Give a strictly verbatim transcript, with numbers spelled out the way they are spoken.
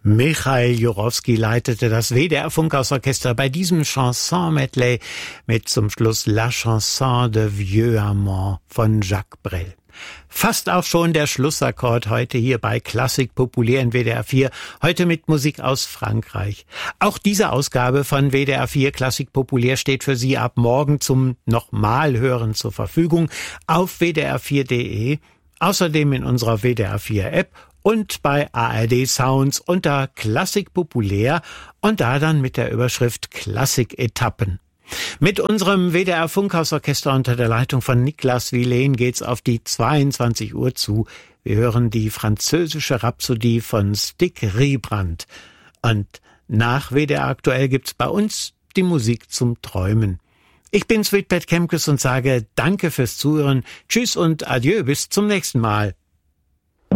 Michael Jurowski leitete das W D R Funkhausorchester bei diesem Chanson-Medley mit zum Schluss La Chanson de Vieux Amant von Jacques Brel. Fast auch schon der Schlussakkord heute hier bei Klassik Populär in W D R vier, heute mit Musik aus Frankreich. Auch diese Ausgabe von W D R vier Klassik Populär steht für Sie ab morgen zum Nochmalhören zur Verfügung auf w d r vier punkt de, außerdem in unserer W D R vier App und bei A R D Sounds unter Klassik Populär und da dann mit der Überschrift Klassik-Etappen. Mit unserem W D R Funkhausorchester unter der Leitung von Niklas Vilen geht's auf die zweiundzwanzig Uhr zu. Wir hören die französische Rhapsodie von Stig Riebrand. Und nach W D R Aktuell gibt's bei uns die Musik zum Träumen. Ich bin Sweetbet Kemkes und sage Danke fürs Zuhören. Tschüss und Adieu, bis zum nächsten Mal.